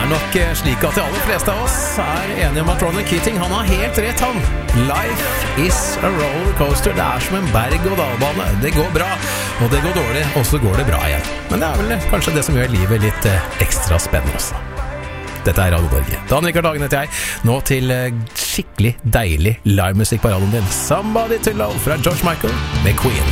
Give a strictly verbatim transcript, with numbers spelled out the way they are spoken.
er nok slik at de aller fleste av oss er enige om at Ronan Keating, han har helt rett han. Life is a roller coaster. Det er som en berg- og dalbane. Det går bra, og det går dårlig, og så går det bra igjen. Men det er vel kanskje det som gjør livet litt ekstra spennende også. Dette er Radio Norge. Dan Rikard Hagen heter jeg. Nå til skikkelig deilig livemusikk på radioen din. Somebody to Love fra George Michael med Queen.